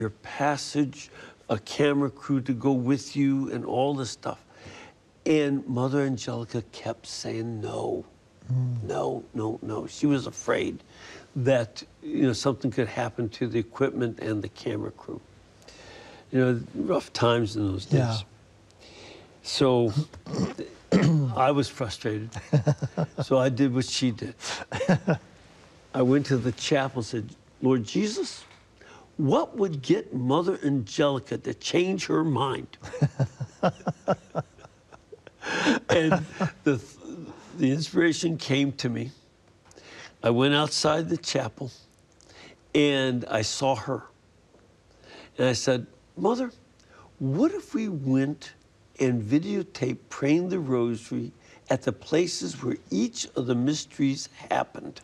your passage, a camera crew to go with you, and all this stuff. And Mother Angelica kept saying no, no, no, no. She was afraid that something could happen to the equipment and the camera crew. Rough times in those days. Yeah. So I was frustrated. So I did what she did. I went to the chapel and said, Lord Jesus, what would get Mother Angelica to change her mind? And the inspiration came to me. I went outside the chapel and I saw her. And I said, Mother, what if we went and videotaped praying the rosary at the places where each of the mysteries happened?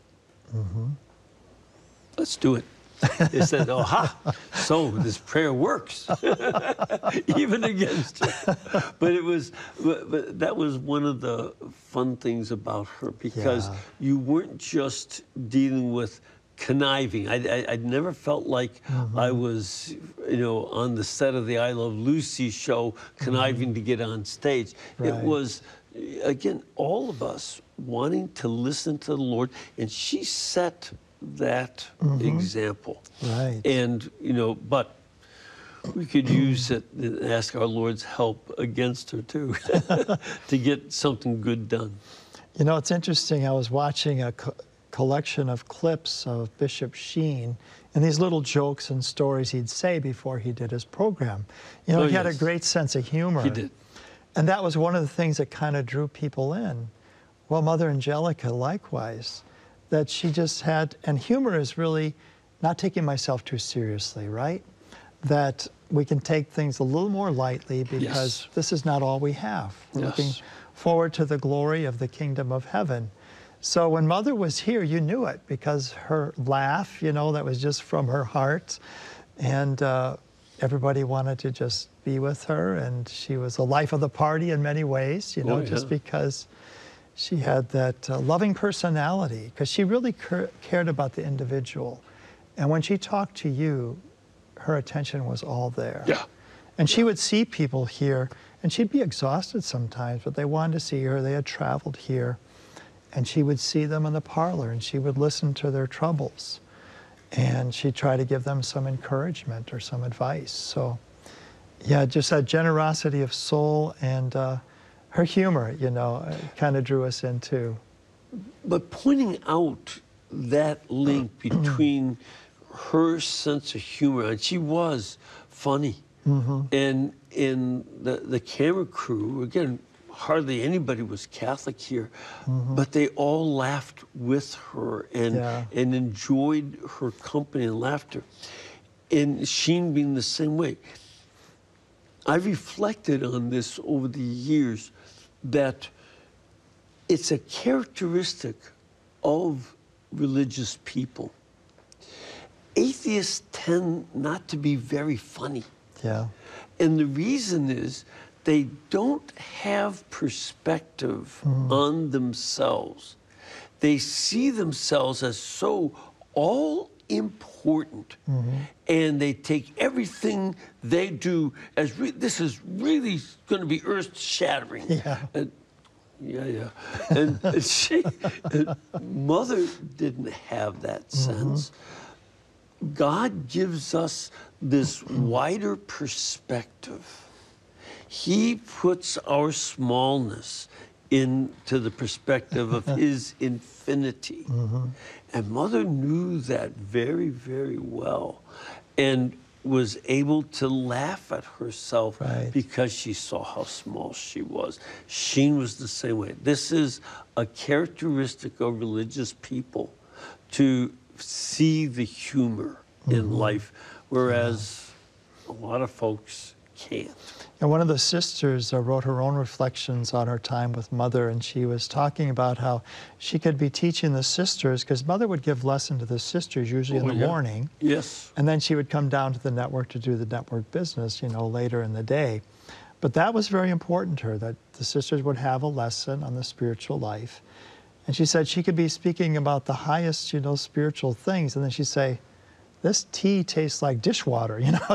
Let's do it. They said, oh, ha, so this prayer works, even against her. But that was one of the fun things about her, because you weren't just dealing with conniving. I never felt like I was, on the set of the I Love Lucy show, conniving to get on stage. Right. It was, again, all of us wanting to listen to the Lord, and she set that example. Right. And, but we could use it and ask our Lord's help against her, too, to get something good done. It's interesting. I was watching a collection of clips of Bishop Sheen and these little jokes and stories he'd say before he did his program. He had a great sense of humor. He did. And that was one of the things that kind of drew people in. Well, Mother Angelica, likewise, that she just had, and humor is really not taking myself too seriously, right? That we can take things a little more lightly, because this is not all we have. We're looking forward to the glory of the kingdom of heaven. So when Mother was here, you knew it, because her laugh, that was just from her heart. And everybody wanted to just be with her, and she was the life of the party in many ways, just because she had that loving personality, because she really cared about the individual. And when she talked to you, her attention was all there. Yeah. And she would see people here, and she'd be exhausted sometimes, but they wanted to see her. They had traveled here. And she would see them in the parlor, and she would listen to their troubles. And she'd try to give them some encouragement or some advice. So, yeah, just that generosity of soul, and her humor, kind of drew us into. But pointing out that link between her sense of humor, and she was funny, and in the camera crew, again, hardly anybody was Catholic here, but they all laughed with her and enjoyed her company and laughter. And Sheen being the same way. I've reflected on this over the years, that it's a characteristic of religious people. Atheists tend not to be very funny. Yeah. And the reason is they don't have perspective on themselves. They see themselves as so all-important, and they take everything they do as this is really going to be earth-shattering. Yeah. And Mother didn't have that sense. God gives us this wider perspective. He puts our smallness into the perspective of His infinity. And Mother knew that very, very well, and was able to laugh at herself because she saw how small she was. Sheen was the same way. This is a characteristic of religious people, to see the humor in life, whereas a lot of folks can't. And one of the sisters wrote her own reflections on her time with Mother, and she was talking about how she could be teaching the sisters, because Mother would give lesson to the sisters usually in the morning. Yes. And then she would come down to the network to do the network business, later in the day. But that was very important to her, that the sisters would have a lesson on the spiritual life. And she said she could be speaking about the highest, spiritual things, and then she'd say, this tea tastes like dishwater,